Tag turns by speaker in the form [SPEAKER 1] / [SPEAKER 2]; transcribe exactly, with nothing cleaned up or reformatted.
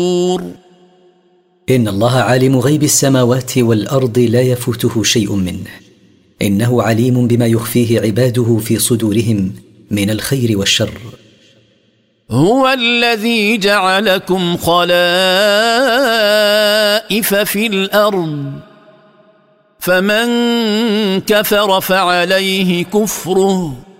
[SPEAKER 1] إن الله عالم غيب السماوات والأرض لا يفوته شيء منه، إنه عليم بما يخفيه عباده في صدورهم من الخير والشر.
[SPEAKER 2] هو الذي جعلكم خلائف في الأرض، فمن كفر فعليه كفره